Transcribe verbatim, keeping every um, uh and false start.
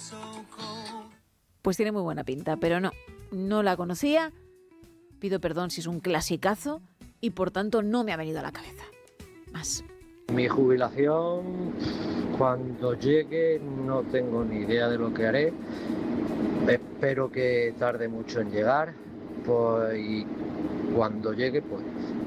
Pues tiene muy buena pinta, pero no, no la conocía. Pido perdón si es un clasicazo y por tanto no me ha venido a la cabeza. Más. Mi jubilación, cuando llegue, no tengo ni idea de lo que haré. Espero que tarde mucho en llegar, pues, y cuando llegue, pues